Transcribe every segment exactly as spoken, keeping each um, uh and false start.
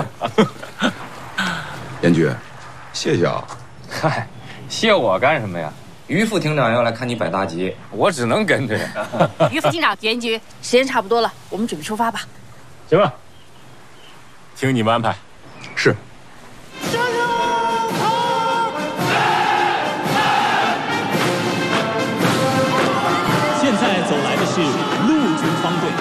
严局，谢谢啊。 嗨，谢我干什么呀？于副厅长要来看你摆大集，我只能跟着呀。 于副厅长、严局，时间差不多了，我们准备出发吧。 行吧，听你们安排。 是。 现在走来的是陆军方队，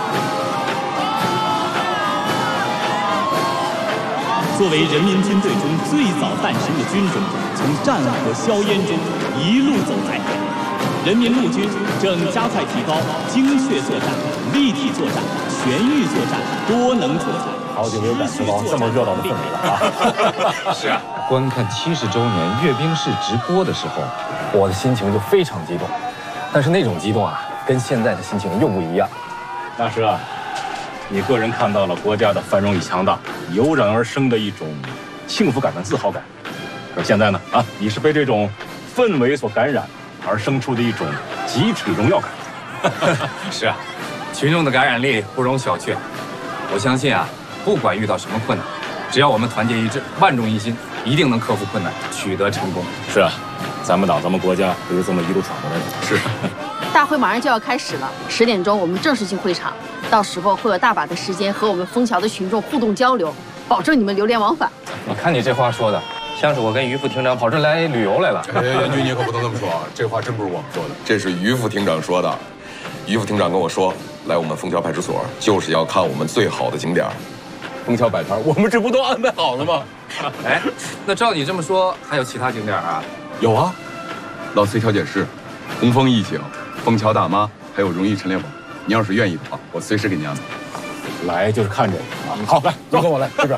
作为人民军队中最早诞生的军种，从战火硝烟中一路走来，人民陆军正加快提高精确作战、立体作战、全域作战、多能作战。 好久没有感受到这么热闹的氛围了啊！ 是啊，观看七十周年阅兵式直播的时候，我的心情就非常激动。 但是那种激动啊，跟现在的心情又不一样。 那是啊，你个人看到了国家的繁荣与强大，油然而生的一种幸福感和自豪感。而现在呢，啊，你是被这种氛围所感染，而生出的一种集体荣耀感。 是啊，群众的感染力不容小觑。我相信啊，不管遇到什么困难，只要我们团结一致、万众一心，一定能克服困难，取得成功。 是啊。 咱们党、咱们国家就是这么一路闯过来的。 是， 大会马上就要开始了，十点钟我们正式进会场，到时候会有大把的时间和我们枫桥的群众互动交流，保证你们流连忘返。 我看你这话说的，像是我跟于副厅长跑这来旅游来了。 哎，严局，你可不能这么说啊！这话真不是我们说的，这是于副厅长说的。于副厅长跟我说，来我们枫桥派出所就是要看我们最好的景点。枫桥摆摊，我们这不都安排好了吗？ 哎，那照你这么说，还有其他景点啊？ 有啊，老崔调解室、红枫一景、枫桥大妈，还有荣誉陈列馆。你要是愿意的话，我随时给您安排。 来就是看这个啊！好，来，你跟我来，这边。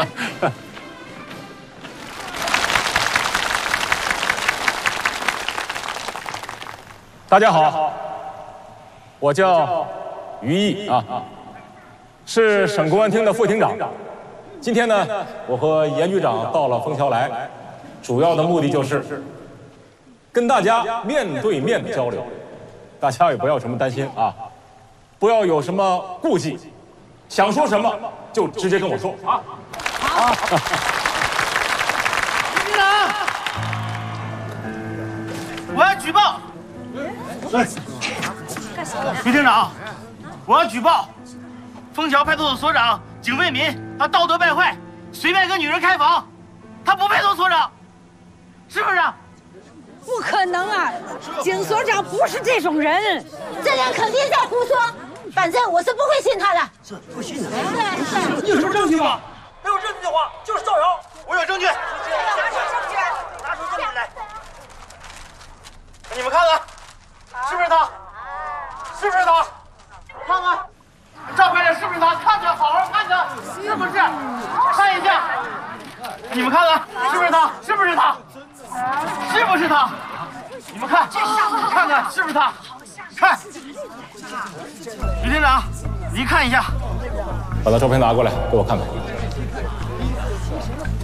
大家好，我叫于毅啊，是省公安厅的副厅长。今天呢，我和严局长到了枫桥来。 主要的目的就是跟大家面对面的交流，大家也不要有什么担心啊，不要有什么顾忌，想说什么就直接跟我说啊。好。 局长，我要举报。于厅长，我要举报枫桥派出所所长景卫民，他道德败坏，随便跟女人开房，他不配做所长。 是不是？ 不可能啊！景所长不是这种人， 这人肯定在胡说。反正我是不会信他的。 是不信的。你有什么证据吗？没有证据的话就是造谣。我有证据。拿出证据来！拿出证据来！你们看看，是不是他？是不是他？看看，照片上是不是他？看看，好好看看，是不是？看一下。你们看看，是不是他？是不是他？ 是不是他？你们看，看看是不是他？看，于厅长，你看一下， 把他照片拿过来给我看看。